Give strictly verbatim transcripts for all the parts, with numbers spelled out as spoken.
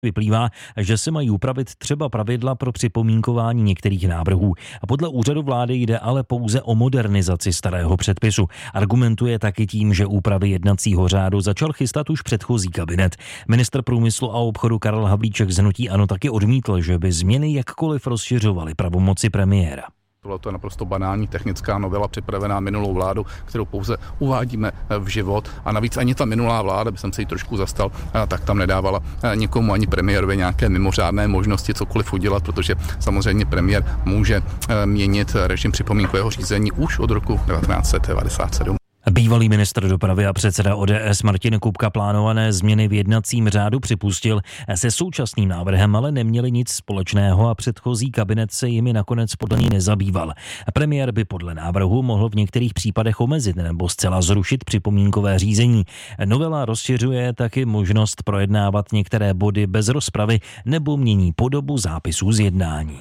vyplývá, že se mají upravit třeba pravidla pro připomínkování některých návrhů. A podle úřadu vlády jde ale pouze o modernizaci starého předpisu. Argumentuje taky tím, že úpravy jednacího řádu začal chystat už předchozí kabinet. Ministr průmyslu a obchodu Karel Havlíček z hnutí ANO taky odmítl, že by změny jakkoliv rozšiřovaly pravomoci premiéra. Tohle je naprosto banální technická novela připravená minulou vládu, kterou pouze uvádíme v život. A navíc ani ta minulá vláda, by jsem se jí trošku zastal, tak tam nedávala nikomu ani premiérovi nějaké mimořádné možnosti cokoliv udělat, protože samozřejmě premiér může měnit režim připomínkového řízení už od roku devatenáct set devadesát sedm. Bývalý ministr dopravy a předseda O D S Martin Kupka plánované změny v jednacím řádu připustil. Se současným návrhem ale neměli nic společného a předchozí kabinet se jimi nakonec podle něj nezabýval. Premiér by podle návrhu mohl v některých případech omezit nebo zcela zrušit připomínkové řízení. Novela rozšiřuje taky možnost projednávat některé body bez rozpravy nebo mění podobu zápisů z jednání.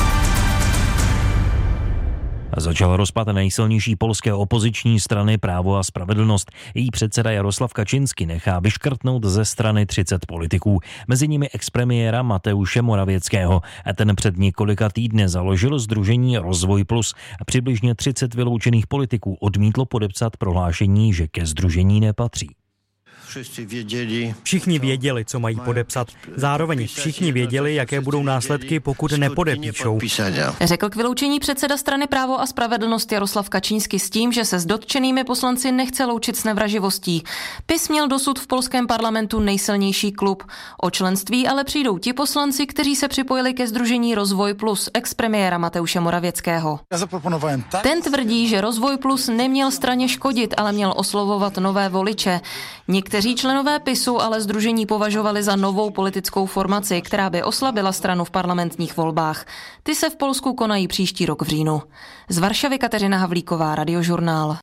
Začal rozpad nejsilnější polské opoziční strany Právo a spravedlnost. Její předseda Jaroslav Kaczyński nechá vyškrtnout ze strany třicet politiků, mezi nimi expremiéra Mateusze Morawieckého. Ten před několika týdny založil sdružení Rozvoj plus. Přibližně třicet vyloučených politiků odmítlo podepsat prohlášení, že ke sdružení nepatří. Všichni věděli, co mají podepsat. Zároveň všichni věděli, jaké budou následky, pokud nepodepíšou. Řekl k vyloučení předseda strany Právo a spravedlnost Jaroslav Kaczyński s tím, že se s dotčenými poslanci nechce loučit s nevraživostí. PiS měl dosud v polském parlamentu nejsilnější klub. O členství ale přijdou ti poslanci, kteří se připojili ke sdružení Rozvoj plus expremiéra Mateusze Morawieckého. Ten tvrdí, že Rozvoj plus neměl straně škodit, ale měl oslovovat nové voliče. Někteří členové PiSu ale sdružení považovali za novou politickou formaci, která by oslabila stranu v parlamentních volbách. Ty se v Polsku konají příští rok v říjnu. Z Varšavy Kateřina Havlíková, Radiožurnál.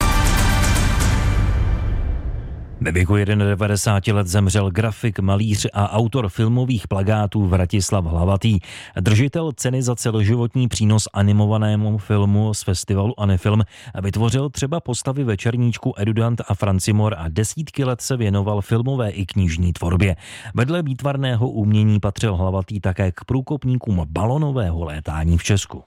Ve věku devadesáti let zemřel grafik, malíř a autor filmových plakátů Vratislav Hlavatý. Držitel ceny za celoživotní přínos animovanému filmu z festivalu Anifilm vytvořil třeba postavy Večerníčku, Edudant a Francimor a desítky let se věnoval filmové i knižní tvorbě. Vedle výtvarného umění patřil Hlavatý také k průkopníkům balonového létání v Česku.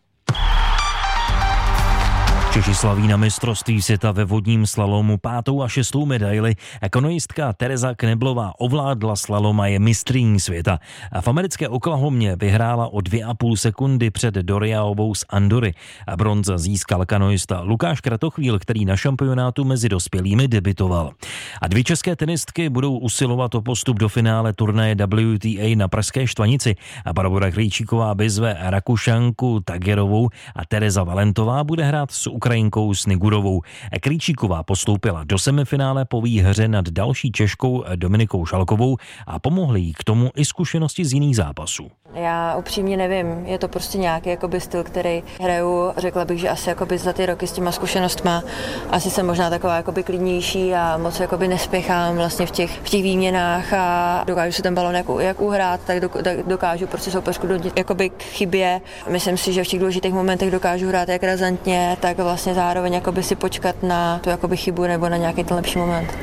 Češi slaví na mistrovství světa ve vodním slalomu pátou a šestou medaili. Kanoistka Tereza Kneblová ovládla slalom a je mistryní světa. A v americké Oklahomě vyhrála o dvě a půl sekundy před Doriaovou z Andory. A bronza získal kanoista Lukáš Kratochvíl, který na šampionátu mezi dospělými debitoval. A dvě české tenistky budou usilovat o postup do finále turnaje W T A na pražské Štvanici. A Barbora Krejčíková vyzve Rakušanku Tagerovou a Tereza Valentová bude hrát s Ukrajinkou Snigurovou. Krejčíková postoupila do semifinále po výhře nad další Češkou Dominikou Šalkovou a pomohly jí k tomu i zkušenosti z jiných zápasů. Já upřímně nevím, je to prostě nějaký jakoby styl, který hraju, řekla bych, že asi jakoby za ty roky s těma zkušenostma asi jsem možná taková jakoby klidnější a moc jakoby nespěchám vlastně v těch, v těch výměnách a dokážu si ten balon jak, jak uhrát, tak dokážu prostě soupeřku dodět jakoby k chybě. Myslím si, že v těch důležitých momentech dokážu hrát jak razantně, tak vlastně zároveň jakoby si počkat na tu jakoby chybu nebo na nějaký ten lepší moment.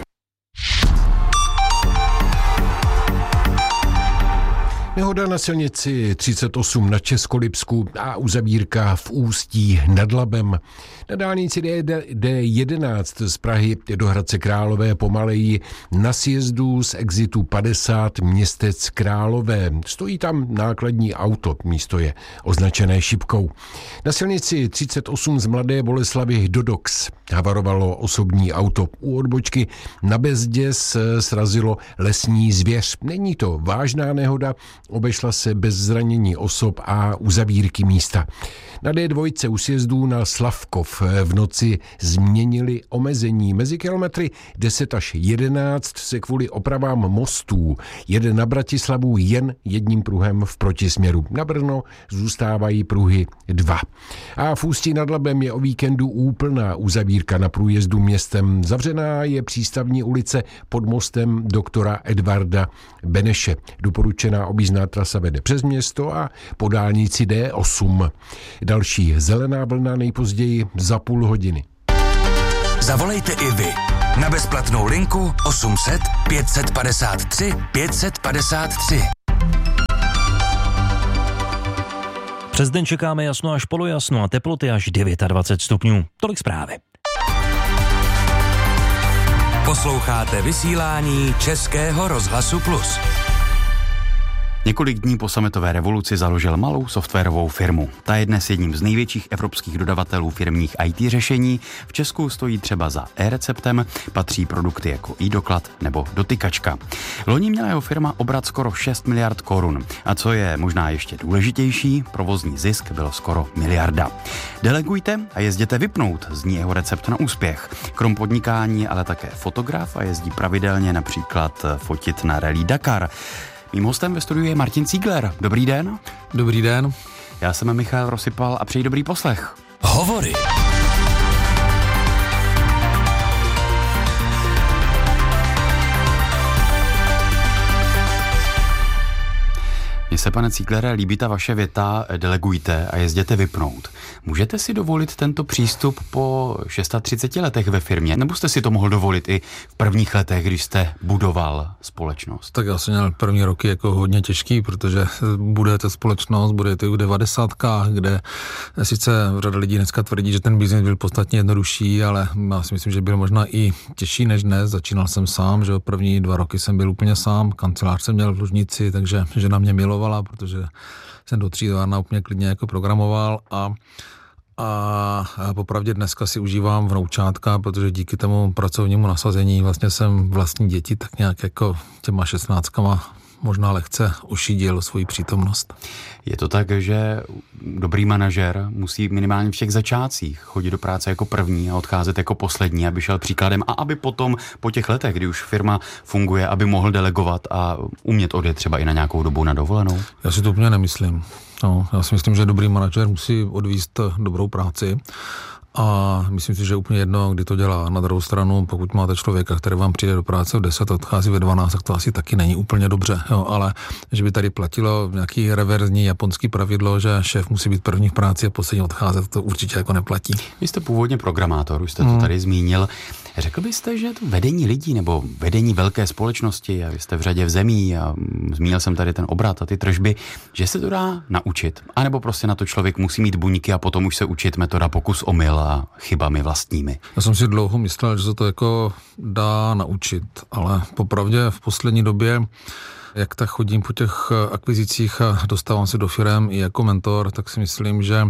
Nehoda na silnici třicet osm na Českolipsku a uzavírka v Ústí nad Labem. Na dálnici D jedenáct z Prahy do Hradce Králové pomalejí na sjezdu z exitu padesát Městec Králové. Stojí tam nákladní auto, místo je označené šipkou. Na silnici třicet osm z Mladé Boleslavi do Dox havarovalo osobní auto. U odbočky na Bezdě srazilo lesní zvěř. Není to vážná nehoda, obešla se bez zranění osob a uzavírky místa. Na D dva u sjezdů na Slavkov v noci změnili omezení. Mezi kilometry deset až jedenáct se kvůli opravám mostů jede na Bratislavu jen jedním pruhem v protisměru. Na Brno zůstávají pruhy dva. A v Ústí nad Labem je o víkendu úplná uzavírka na průjezdu městem. Zavřená je přístavní ulice pod mostem doktora Edvarda Beneše. Doporučená objízdná trasa vede přes město a po dálnici D osm. Další zelená vlna nejpozději za půl hodiny. Zavolejte i vy na bezplatnou linku osm set pět set padesát tři pět set padesát tři. Přes den čekáme jasno až polojasno a teploty až dvacet devět stupňů. Tolik zprávy. Posloucháte vysílání Českého rozhlasu Plus. Několik dní po sametové revoluci založil malou softwarovou firmu. Ta je dnes jedním z největších evropských dodavatelů firmních í té řešení. V Česku stojí třeba za e-receptem, patří produkty jako e-doklad nebo dotykačka. Loni měla jeho firma obrat skoro šest miliard korun. A co je možná ještě důležitější, provozní zisk byl skoro miliarda. Delegujte a jezděte vypnout, zní jeho recept na úspěch. Krom podnikání je ale také fotograf a jezdí pravidelně například fotit na Rallye Dakar. Mým hostem ve studiu je Martin Ziegler. Dobrý den. Dobrý den. Já jsem Michal Rosypal a přeji dobrý poslech. Hovory. Mně se, pane Zieglere, líbí ta vaše věta delegujte a jezděte vypnout. Můžete si dovolit tento přístup po třiceti šesti letech ve firmě? Nebo jste si to mohl dovolit i v prvních letech, když jste budoval společnost? Tak já jsem měl první roky jako hodně těžký, protože budujete společnost, budujete v devadesátkách, kde sice řada lidí dneska tvrdí, že ten biznis byl podstatně jednodušší, ale já si myslím, že byl možná i těžší než dnes. Začínal jsem sám, že první dva roky jsem byl úplně sám, kancelář jsem měl v Lužnici, takže žena mě milovala, protože jsem do tří dárna úplně klidně jako programoval a A popravdě dneska si užívám vnoučátka, protože díky tomu pracovnímu nasazení vlastně jsem vlastní děti tak nějak jako těma šestnáctkama možná lehce ušidil svoji přítomnost. Je to tak, že dobrý manažer musí minimálně v těch začátcích chodit do práce jako první a odcházet jako poslední, aby šel příkladem a aby potom po těch letech, kdy už firma funguje, aby mohl delegovat a umět odjet třeba i na nějakou dobu na dovolenou? Já si to úplně nemyslím. No, já si myslím, že dobrý manažer musí odvízt dobrou práci a myslím si, že je úplně jedno, kdy to dělá. Na druhou stranu, pokud máte člověka, který vám přijde do práce v deset, odchází ve dvanáct, tak to asi taky není úplně dobře. Jo, ale že by tady platilo nějaký reverzní japonský pravidlo, že šéf musí být první v práci a poslední odcházet, to určitě jako neplatí. Vy jste původně programátor, už jste to tady zmínil. Řekl byste, že to vedení lidí nebo vedení velké společnosti, a vy jste v řadě v zemí a zmínil jsem tady ten obrat a ty tržby, že se to dá naučit? A nebo prostě na to člověk musí mít buňky a potom už se učit metoda pokus omyl a chybami vlastními? Já jsem si dlouho myslel, že se to jako dá naučit, ale popravdě v poslední době, jak tak chodím po těch akvizicích a dostávám se do firem i jako mentor, tak si myslím, že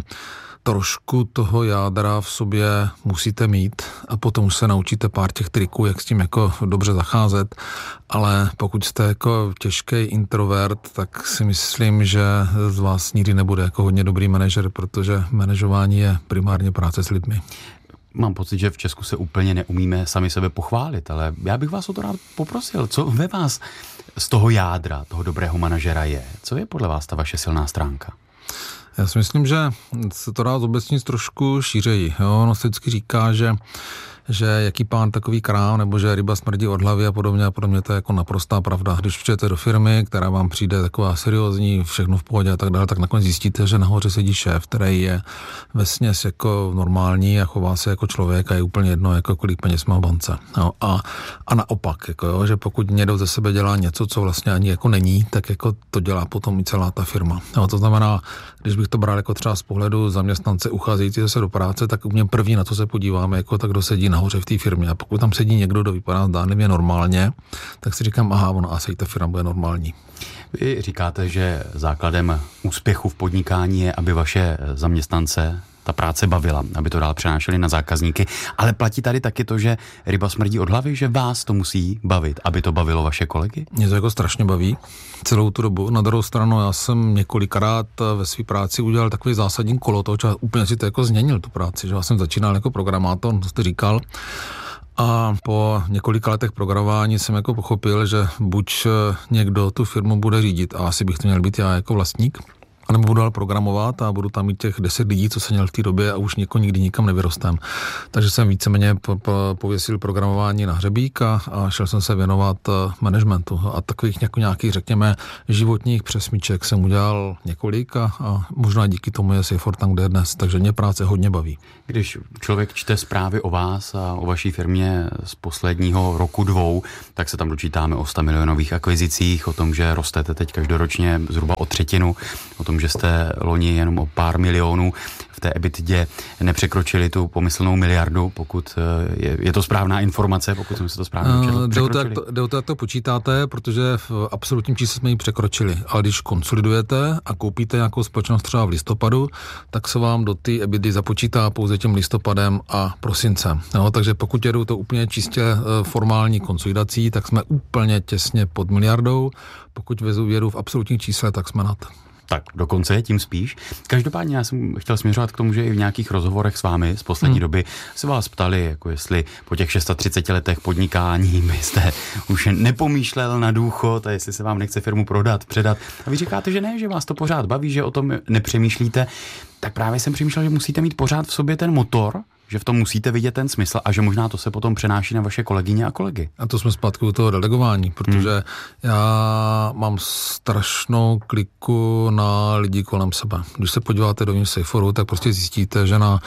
trošku toho jádra v sobě musíte mít a potom už se naučíte pár těch triků, jak s tím jako dobře zacházet, ale pokud jste jako těžký introvert, tak si myslím, že z vás nikdy nebude jako hodně dobrý manažer, protože manažování je primárně práce s lidmi. Mám pocit, že v Česku se úplně neumíme sami sebe pochválit, ale já bych vás o to rád poprosil. Co ve vás z toho jádra, toho dobrého manažera je? Co je podle vás ta vaše silná stránka? Já si myslím, že se to dá zobecnit trošku šířeji. Jo? Ono se vždycky říká, že že jaký pán takový krám, nebo že ryba smrdí od hlavy a podobně a podobně, to je jako naprostá pravda. Když přijete do firmy, která vám přijde taková seriózní, všechno v pohodě a tak dále, tak nakonec zjistíte, že nahoře sedí šéf, který je vesměs jako normální a chová se jako člověk a je úplně jedno, jako kolik peněz má v bance. Jo, a, a naopak, jako jo, že pokud někdo ze sebe dělá něco, co vlastně ani jako není, tak jako to dělá potom i celá ta firma. Jo, to znamená, když bych to bral jako třeba z pohledu zaměstnance ucházející se do práce, tak u mě první, na co se podíváme, jako tak kdo sedí nahoře v té firmě. A pokud tam sedí někdo, kdo vypadá zdánlivě normálně, tak si říkám, aha, ono asi ta firma bude normální. Vy říkáte, že základem úspěchu v podnikání je, aby vaše zaměstnance ta práce bavila, aby to dál přenášeli na zákazníky, ale platí tady taky to, že ryba smrdí od hlavy, že vás to musí bavit, aby to bavilo vaše kolegy? Mě to jako strašně baví celou tu dobu. Na druhou stranu já jsem několikrát ve své práci udělal takový zásadní kolo toho, že úplně si to jako změnil tu práci, že já jsem začínal jako programátor, to jste říkal, a po několika letech programování jsem jako pochopil, že buď někdo tu firmu bude řídit a asi bych to měl být já jako vlastník, anebo budu dál programovat a budu tam mít těch deset lidí, co jsem měl v té době a už něko nikdy nikam nevyrostem. Takže jsem víceméně po, po, pověsil programování na hřebík a, a šel jsem se věnovat managementu. A takových jako nějakých, řekněme, životních přesmíček jsem udělal několik a, a možná díky tomu je Safer tam, kde je dnes. Takže mě práce hodně baví. Když člověk čte zprávy o vás a o vaší firmě z posledního roku dvou, tak se tam dočítáme o sto milionových akvizicích, o tom, že rostete teď každoročně zhruba o třetinu. o tom, že jste loni jenom o pár milionů v té ebitdě nepřekročili tu pomyslnou miliardu, pokud je, je to správná informace, pokud jsem si to správně četl. Jde o to, jak to, jde o to, jak to počítáte, protože v absolutním čísle jsme ji překročili. Ale když konsolidujete a koupíte nějakou společnost třeba v listopadu, tak se vám do té ebitdy započítá pouze tím listopadem a prosincem. No, takže pokud jedu to úplně čistě formální konsolidací, tak jsme úplně těsně pod miliardou. Pokud jedu v absolutních čísle, tak jsme nad. Tak dokonce tím spíš. Každopádně já jsem chtěl směřovat k tomu, že i v nějakých rozhovorech s vámi z poslední hmm. doby se vás ptali, jako jestli po těch třiceti šesti letech podnikání byste už nepomýšlel na důchod a jestli se vám nechce firmu prodat, předat. A vy říkáte, že ne, že vás to pořád baví, že o tom nepřemýšlíte. Tak právě jsem přemýšlel, že musíte mít pořád v sobě ten motor, že v tom musíte vidět ten smysl a že možná to se potom přenáší na vaše kolegyně a kolegy. A to jsme zpátky u toho delegování, protože hmm. já mám strašnou kliku na lidi kolem sebe. Když se podíváte do Seiforu, tak prostě zjistíte, že na,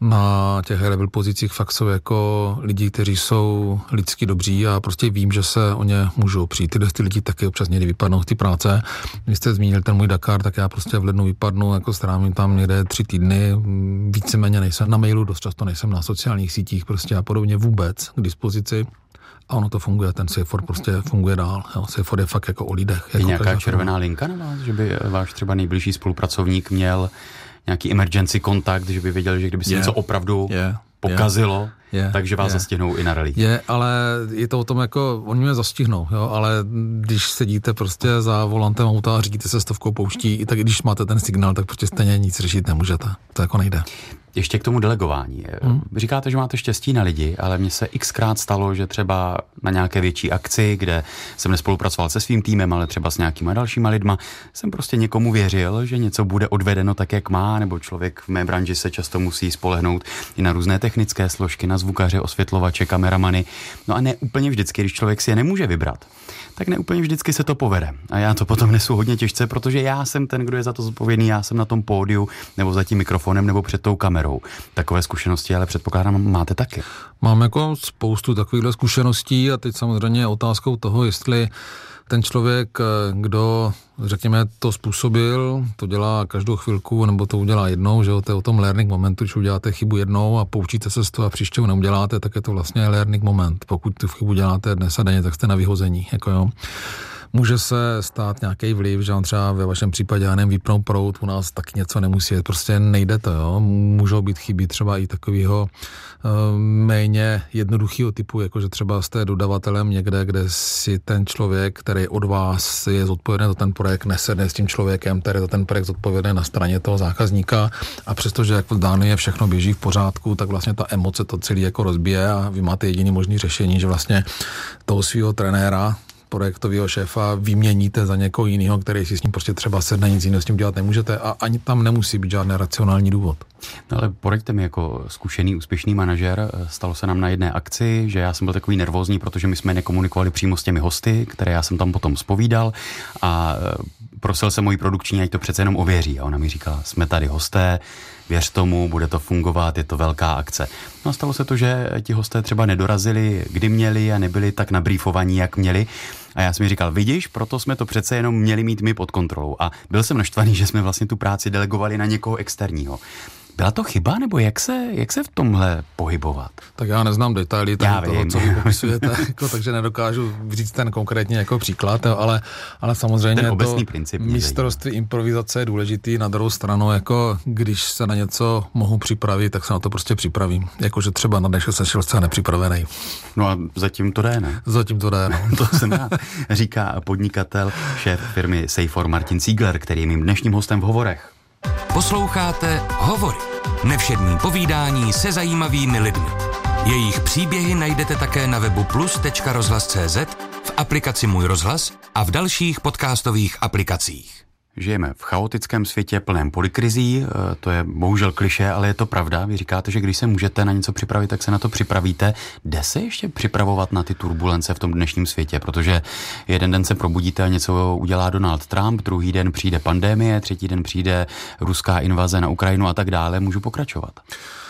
na těch level pozicích fakt jsou jako lidi, kteří jsou lidsky dobří a prostě vím, že se o ně můžou přijít. Tyhle ty lidi taky občas někdy vypadnou z té práce. Když jste zmínil ten můj Dakar, tak já prostě v lednu vypadnu, jako strávím tam někde tři týdny, víceméně nejsem na mailu, dost často nejsem na sociálních sítích prostě a podobně vůbec k dispozici a ono to funguje, ten Seifor prostě funguje dál. Seifor je fakt jako o lidech. Je jako nějaká červená firma. Linka na vás, že by váš třeba nejbližší spolupracovník měl nějaký emergency kontakt, že by věděl, že kdyby se je, něco opravdu je, pokazilo, je, takže vás je. zastihnou i na rally. Je, ale je to o tom jako, oni mě zastihnou, jo, ale když sedíte prostě za volantem auta a řídíte se stovkou pouští, i tak když máte ten signál, tak prostě stejně nic řešit nemůžete. To jako nejde. Ještě k tomu delegování. Hmm. Říkáte, že máte štěstí na lidi, ale mně se xkrát stalo, že třeba na nějaké větší akci, kde jsem nespolupracoval se svým týmem, ale třeba s nějakýma dalšíma lidma, jsem prostě někomu věřil, že něco bude odvedeno tak, jak má, nebo člověk v mé branži se často musí spolehnout i na různé technické složky, na zvukaře, osvětlovače, kameramany. No a ne úplně vždycky, když člověk si je nemůže vybrat, tak ne úplně vždycky se to povede. A já to potom nesu hodně těžce, protože já jsem ten, kdo je za to zodpovědný, já jsem na tom pódiu, nebo za tím mikrofonem, nebo před tou kamerou. Takové zkušenosti, ale předpokládám, máte taky. Mám jako spoustu takovýchhle zkušeností a teď samozřejmě je otázkou toho, jestli ten člověk, kdo, řekněme, to způsobil, to dělá každou chvilku, nebo to udělá jednou, že jo, to je o tom learning momentu, když uděláte chybu jednou a poučíte se z toho a příště ho neuděláte, tak je to vlastně learning moment. Pokud tu chybu děláte dnes a denně, tak jste na vyhození, jako jo. Může se stát nějaký vliv, že on třeba ve vašem případě, já nevím, vypnou proud, u nás tak něco nemusí, prostě nejde to, jo. Můžou být chyby třeba i takového uh, méně jednoduchého typu, jakože třeba jste dodavatelem někde, kde si ten člověk, který od vás je zodpovědný za ten projekt, nesedne s tím člověkem, který za ten projekt zodpovědný na straně toho zákazníka a přestože jako dány je všechno běží v pořádku, tak vlastně ta emoce to celý jako rozbije a vy máte jediný možný řešení, že vlastně toho svého trenéra, projektového šéfa vyměníte za někoho jiného, který si s ním prostě třeba sedne, nic jiného s tím dělat nemůžete a ani tam nemusí být žádný racionální důvod. No ale poraďte mi jako zkušený, úspěšný manažer, stalo se nám na jedné akci, že já jsem byl takový nervózní, protože my jsme nekomunikovali přímo s těmi hosty, které já jsem tam potom zpovídal a prosil jsem moji produkční, ať to přece jenom ověří a ona mi říkala, jsme tady hosté, věř tomu, bude to fungovat, je to velká akce. No a stalo se to, že ti hosté třeba nedorazili, kdy měli a nebyli tak nabrýfovaní, jak měli. A já jsem mi říkal, vidíš, proto jsme to přece jenom měli mít my pod kontrolou. A byl jsem naštvaný, že jsme vlastně tu práci delegovali na někoho externího. Byla to chyba, nebo jak se, jak se v tomhle pohybovat? Tak já neznám detaily toho, toho, co vy popisujete, jako, takže nedokážu říct ten konkrétně jako příklad, ale, ale samozřejmě ten to princip mistrovství improvizace je důležitý. Na druhou stranu, jako když se na něco mohu připravit, tak se na to prostě připravím. Jakože třeba na dnešek jsem šel zcela nepřipravený. No a zatím to jde, ne? Zatím to jde, no. To jsem rád. Říká podnikatel, šéf firmy Seifor Martin Ziegler, který je mým dnešním hostem v Hovorech. Posloucháte Hovory. Nevšední povídání se zajímavými lidmi. Jejich příběhy najdete také na webu plus tečka rozhlas tečka cé zet, v aplikaci Můj rozhlas a v dalších podcastových aplikacích. Žijeme v chaotickém světě plném polykrizí, to je bohužel klišé, ale je to pravda. Vy říkáte, že když se můžete na něco připravit, tak se na to připravíte. Jde se ještě připravovat na ty turbulence v tom dnešním světě, protože jeden den se probudíte a něco udělá Donald Trump, druhý den přijde pandemie, třetí den přijde ruská invaze na Ukrajinu a tak dále. Můžu pokračovat?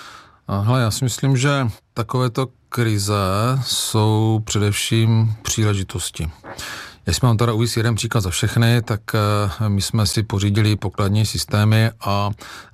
Aha, já si myslím, že takovéto krize jsou především příležitosti. Jestli mám teda uvést jeden příklad za všechny, tak my jsme si pořídili pokladní systémy a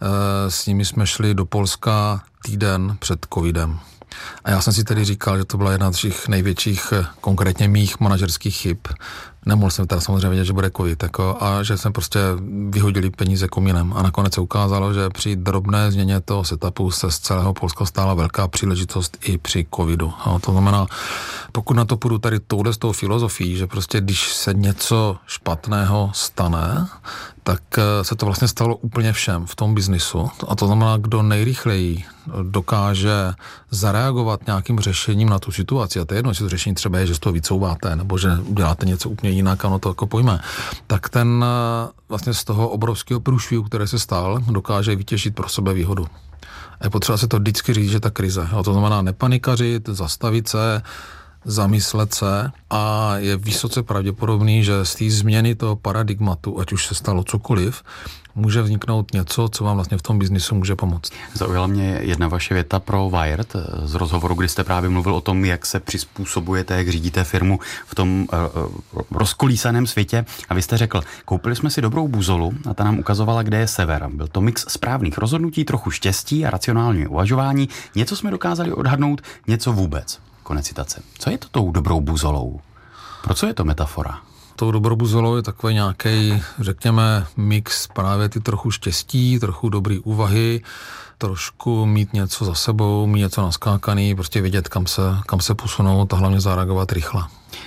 s nimi jsme šli do Polska týden před covidem. A já jsem si tedy říkal, že to byla jedna z těch největších, konkrétně mých manažerských chyb. Nemohl jsem teda samozřejmě vědět, že bude covid, jako, a že jsem prostě vyhodili peníze komínem. A nakonec se ukázalo, že při drobné změně toho setupu se z celého Polska stála velká příležitost i při covidu. A to znamená, pokud na to půjdu tady touhle s tou filozofií, že prostě když se něco špatného stane, tak se to vlastně stalo úplně všem v tom biznisu. A to znamená, kdo nejrychleji dokáže zareagovat nějakým řešením na tu situaci, a to je jedno, jestli to řešení třeba je, že z toho vycouváte, nebo že uděláte něco úplně jinak, ano, to jako pojme, tak ten vlastně z toho obrovského průšvihu, který se stal, dokáže vytěžit pro sebe výhodu. A je potřeba se to vždycky říct, že ta krize. A to znamená nepanikařit, zastavit se, zamyslet se, a je vysoce pravděpodobný, že z té změny toho paradigmatu, ať už se stalo cokoliv, může vzniknout něco, co vám vlastně v tom biznisu může pomoct. Zaujala mě jedna vaše věta pro Wired z rozhovoru, kdy jste právě mluvil o tom, jak se přizpůsobujete, jak řídíte firmu v tom uh, rozkolísaném světě, a vy jste řekl, koupili jsme si dobrou buzolu a ta nám ukazovala, kde je sever. Byl to mix správných rozhodnutí, trochu štěstí a racionálního uvažování. Něco jsme dokázali odhadnout, něco vůbec. Konec citace. Co je to tou dobrou buzolou? Pro co je to metafora? Tou dobrou buzolou je takový nějaký, řekněme, mix právě ty trochu štěstí, trochu dobrý úvahy, trošku mít něco za sebou, mít něco naskákaný, prostě vědět, kam se, kam se posunout a hlavně zareagovat rychle.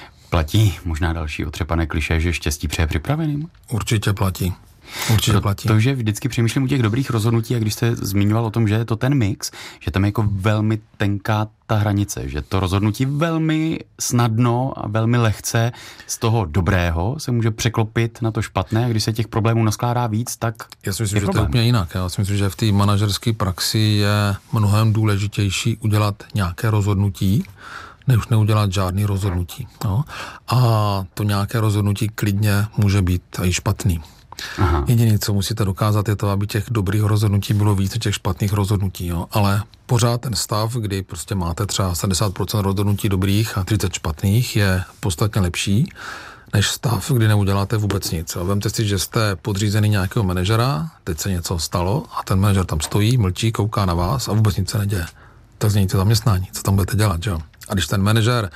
Platí možná další otřepané klišé, že štěstí přeje připraveným? Určitě platí. Určitě platí. Protože vždycky přemýšlím u těch dobrých rozhodnutí, a když jste zmiňoval o tom, že je to ten mix, že tam je jako velmi tenká ta hranice, že to rozhodnutí velmi snadno a velmi lehce z toho dobrého se může překlopit na to špatné, a když se těch problémů naskládá víc, tak já si myslím, že to je úplně jinak. Já si myslím, že v té manažerské praxi je mnohem důležitější udělat nějaké rozhodnutí, než neudělat žádný rozhodnutí. No. A to nějaké rozhodnutí klidně může být i špatný. Aha. Jediné, co musíte dokázat, je to, aby těch dobrých rozhodnutí bylo více těch špatných rozhodnutí. Jo? Ale pořád ten stav, kdy prostě máte třeba sedmdesát procent rozhodnutí dobrých a třicet špatných, je podstatně lepší, než stav, kdy neuděláte vůbec nic. Vemte si, že jste podřízený nějakého manažera, teď se něco stalo a ten manažer tam stojí, mlčí, kouká na vás a vůbec nic se neděje. Tak změníte zaměstnání, co tam budete dělat, jo? A když ten manažer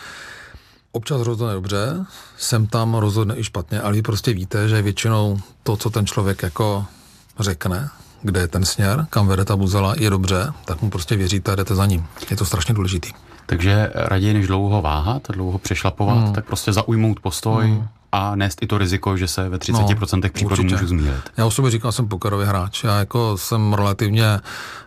občas rozhodne dobře, sem tam rozhodne i špatně, ale vy prostě víte, že většinou to, co ten člověk jako řekne, kde je ten směr, kam vede ta buzola, je dobře, tak mu prostě věříte a jdete za ním. Je to strašně důležitý. Takže raději než dlouho váhat, dlouho přešlapovat, hmm. tak prostě zaujmout postoj hmm. a nést i to riziko, že se ve třiceti procentech no, případů můžu zmýlit. Já o sobě říkal, jsem pokerový hráč. Já jako jsem relativně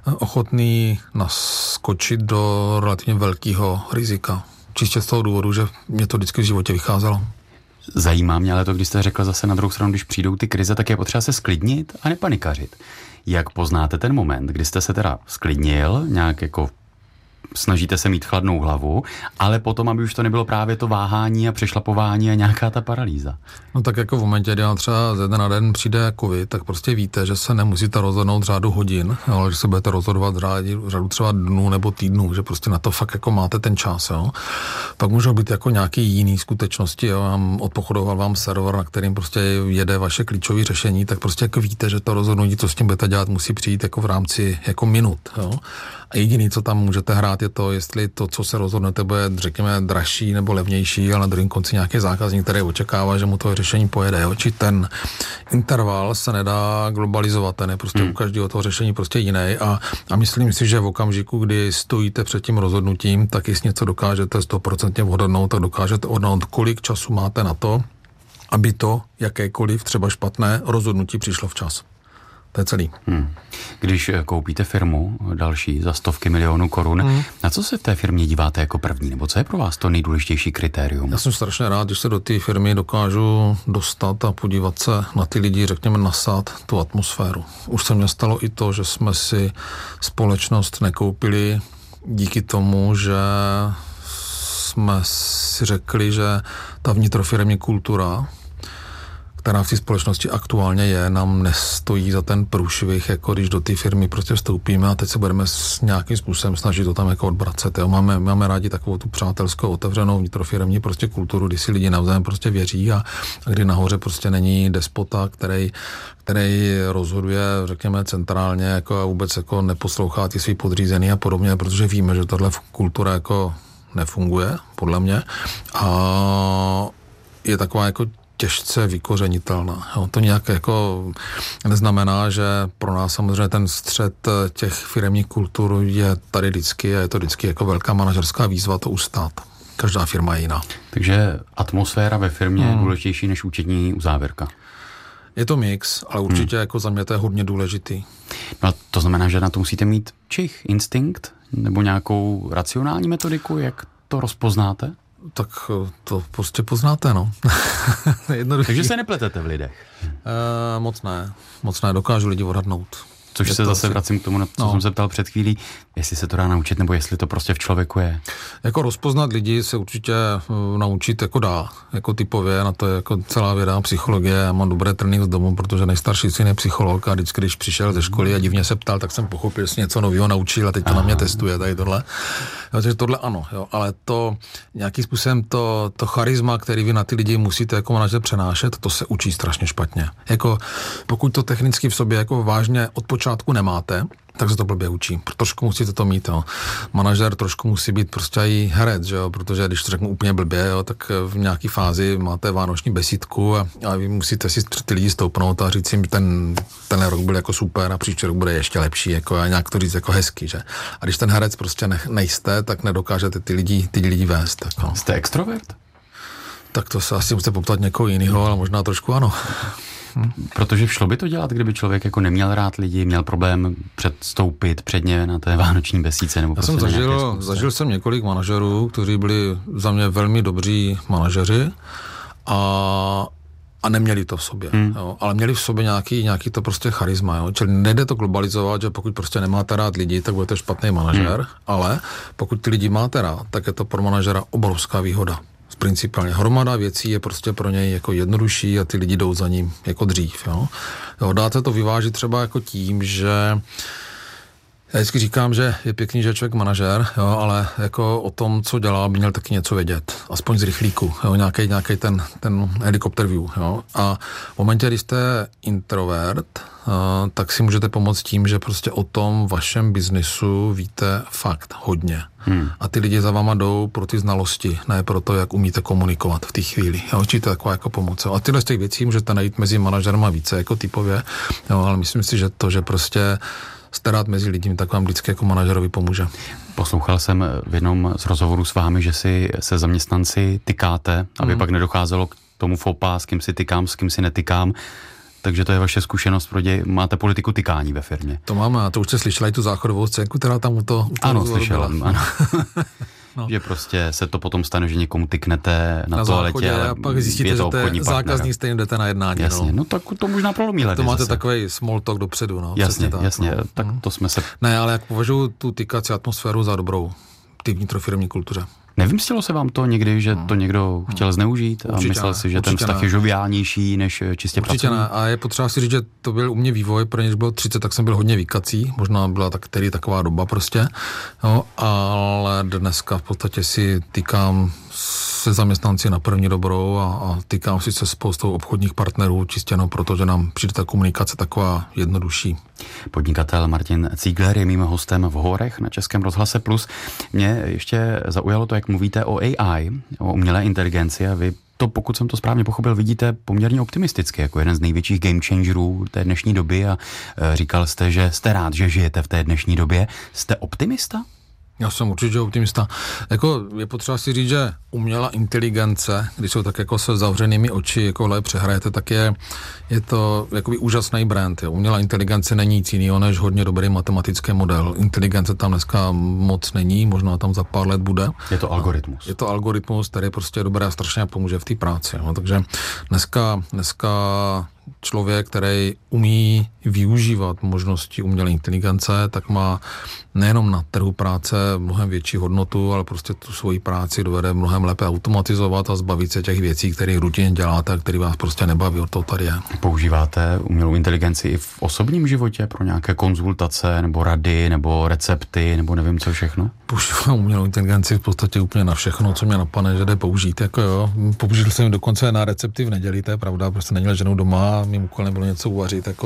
ochotný naskočit do relativně velkého rizika. Čistě z toho důvodu, že mě to vždycky v životě vycházelo. Zajímá mě ale to, když jste řekl zase na druhou stranu, když přijdou ty krize, tak je potřeba se sklidnit a nepanikařit. Jak poznáte ten moment, kdy jste se teda sklidnil, nějak jako snažíte se mít chladnou hlavu, ale potom, aby už to nebylo právě to váhání a přešlapování a nějaká ta paralýza? No tak jako v momentě, kdy vám třeba ze dne na den přijde covid, tak prostě víte, že se nemusíte rozhodnout řádu hodin, ale že se budete rozhodovat řádu, řádu třeba dnů nebo týdnů, že prostě na to fakt jako máte ten čas, jo. Pak můžou být jako nějaký jiný skutečnosti, jo. Odpochodoval vám server, na kterým prostě jede vaše klíčové řešení, tak prostě jako víte, že to rozhodnutí, co s tím budete dělat, musí přijít jako v rámci jako minut, jo. A jediný, co tam můžete hrát, je to, jestli to, co se rozhodnete, bude, řekněme, dražší nebo levnější, ale na druhém konci nějaký zákazník, který očekává, že mu to řešení pojede. Jo? Či ten interval se nedá globalizovat, ten je prostě hmm. u každého toho řešení prostě jiný. A, a myslím si, že v okamžiku, kdy stojíte před tím rozhodnutím, tak jestli něco dokážete sto procent odhadnout, tak dokážete odhadnout, kolik času máte na to, aby to jakékoliv třeba špatné rozhodnutí přišlo včas. To je celý. Hmm. Když koupíte firmu další za stovky milionů korun, hmm. na co se v té firmě díváte jako první? Nebo co je pro vás to nejdůležitější kritérium? Já jsem strašně rád, když se do té firmy dokážu dostat a podívat se na ty lidi, řekněme, nasát tu atmosféru. Už se mně stalo i to, že jsme si společnost nekoupili díky tomu, že jsme si řekli, že ta vnitrofiremní kultura, která v té společnosti aktuálně je, nám nestojí za ten průšvih, jako když do té firmy prostě vstoupíme a teď se budeme s nějakým způsobem snažit to tam jako odbracet. Jo. Máme, máme rádi takovou tu přátelskou, otevřenou vnitrofiremní prostě kulturu, kdy si lidi navzájem prostě věří a, a kdy nahoře prostě není despota, který, který rozhoduje, řekněme, centrálně jako a vůbec jako neposlouchá ty svý podřízený a podobně, protože víme, že tahle kultura jako nefunguje, podle mě, a je taková jako těžce vykořenitelná. Jo, to nějak jako neznamená, že pro nás samozřejmě ten střed těch firemních kultur je tady vždycky a je to vždycky jako velká manažerská výzva to ustát. Každá firma je jiná. Takže atmosféra ve firmě hmm. je důležitější než účetní uzávěrka. Je to mix, ale určitě hmm. jako za mě to je hodně důležitý. No to znamená, že na to musíte mít čich, instinkt nebo nějakou racionální metodiku, jak to rozpoznáte? Tak to prostě poznáte, no. Takže se nepletete v lidech? E, moc ne. Moc ne. Dokážu lidi odhadnout. Což je se zase asi... vracím k tomu, na co no. jsem se ptal před chvílí, jestli se to dá naučit, nebo jestli to prostě v člověku je. Jako rozpoznat lidi se určitě uh, naučit jako dá, jako typově, na to je jako celá věda psychologie. Já mám dobré trénink z domu, protože nejstarší syn je psycholog a vždycky, když přišel ze školy a divně se ptal, tak jsem pochopil, že něco nového naučil a teď to Aha. na mě testuje, tady tohle. Jo, takže tohle ano, jo, ale to nějakým způsobem to, to charisma, který vy na ty lidi musíte jako manažer přenášet, to se učí strašně špatně. Jako pokud to technicky v sobě jako vážně od počátku nemáte, tak se to blbě učí. Trošku musíte to mít, jo. Manažer trošku musí být prostě i herec, že jo, protože když to řeknu úplně blbě, jo, tak v nějaký fázi máte vánoční besídku a, a vy musíte si ty lidi stoupnout a říct jim, že ten, tenhle rok byl jako super a příští rok bude ještě lepší, jako a nějak to říct jako hezky, že. A když ten herec prostě ne, nejste, tak nedokážete ty lidi, ty lidi vést. Tak, no. Jste extrovert? Tak to se asi musíte poptat někoho jiného, ale možná trošku ano. Hmm. Protože šlo by to dělat, kdyby člověk jako neměl rád lidi, měl problém předstoupit před ně na té vánoční besídce nebo Já prostě jsem zažil, zažil jsem několik manažerů, kteří byli za mě velmi dobří manažeři a, a neměli to v sobě, hmm. jo, ale měli v sobě nějaký, nějaký to prostě charisma, jo, čili nejde to globalizovat, že pokud prostě nemáte rád lidi, tak budete špatný manažer, hmm. ale pokud ty lidi máte rád, tak je to pro manažera obrovská výhoda. Principálně hromada věcí je prostě pro něj jako jednodušší a ty lidi jdou za ním jako dřív. Jo. Jo, dáte to vyvážit třeba jako tím, že já vždycky říkám, že je pěkný, že je člověk manažer, jo, ale jako o tom, co dělá, by měl taky něco vědět. Aspoň z rychlíku, jo, nějaký, nějaký ten, ten helikopter view. Jo. A v momentě, kdy jste introvert, uh, tak si můžete pomoct tím, že prostě o tom vašem biznisu víte fakt hodně. Hmm. A ty lidi za váma jdou pro ty znalosti, ne pro to, jak umíte komunikovat v té chvíli. Jo, určitě taková jako pomoc. A tyhle z těch věcí můžete najít mezi manažerama více jako typově, jo, ale myslím si, že to, že prostě starat mezi lidmi, tak vám vždycky jako manažerovi pomůže. Poslouchal jsem v jednom z rozhovorů s vámi, že si se zaměstnanci tykáte, aby mm. pak nedocházelo k tomu fópa, s kým si tykám, s kým si netykám. Takže to je vaše zkušenost, protože máte politiku tykání ve firmě. To máme, a to už jste slyšeli tu záchodovou scénku, která tam u toho Ano, slyšel, ano. No. Že prostě se to potom stane, že někomu tyknete na, na toaletě, ale a pak zjistíte, že to je zákazník, stejně jdete na jednání. Jasně, no, no tak to možná prolomí ledy. To máte takový small talk dopředu, no. Jasně, tak, jasně, no. tak to jsme se... Ne, ale jak považuji tu tykací atmosféru za dobrou, ty vnitrofiremní kultuře. Nevymstilo se vám to někdy, že to někdo chtěl zneužít a myslel ne, si, že ten vztah ne. je žoviálnější než čistě určitě pracovní? Ne. A je potřeba si říct, že to byl u mě vývoj, pro něž bylo třicet, tak jsem byl hodně vykací, možná byla tak tedy taková doba prostě, jo, ale dneska v podstatě si tykám se zaměstnanci na první dobrou a, a tykám si se spoustou obchodních partnerů, čistě jenom proto, že nám přijde ta komunikace taková jednodušší. Podnikatel Martin Ziegler je mým hostem v Hovorech na Českém rozhlase Plus. Mě ještě zaujalo to, jak mluvíte o A I, o umělé inteligenci a vy to, pokud jsem to správně pochopil, vidíte poměrně optimisticky, jako jeden z největších game changerů té dnešní doby a říkal jste, že jste rád, že žijete v té dnešní době. Jste optimista? Já jsem určitě optimista. Jako je potřeba si říct, že umělá inteligence, když jsou tak jako se zavřenými oči, jako přehrajete, tak je, je to jakoby úžasný brand. Jo. Umělá inteligence není nic jiného, než hodně dobrý matematický model. Inteligence tam dneska moc není, možná tam za pár let bude. Je to algoritmus. Je to algoritmus, který prostě je dobré a strašně pomůže v té práci. Jo. Takže dneska, dneska člověk, který umí využívat možnosti umělé inteligence, tak má nejenom na trhu práce mnohem větší hodnotu, ale prostě tu svoji práci dovede mnohem lépe automatizovat a zbavit se těch věcí, které rutině děláte a které vás prostě nebaví, o to tady je. Používáte umělou inteligenci i v osobním životě pro nějaké konzultace nebo rady nebo recepty nebo nevím co všechno? Používám umělou inteligenci v podstatě úplně na všechno, co mě napadne, že jde použít. Jako jo. Použil jsem dokonce na recepty v neděli, to je pravda, prostě neměl ženu doma a mým úkolem bylo něco uvařit. Jako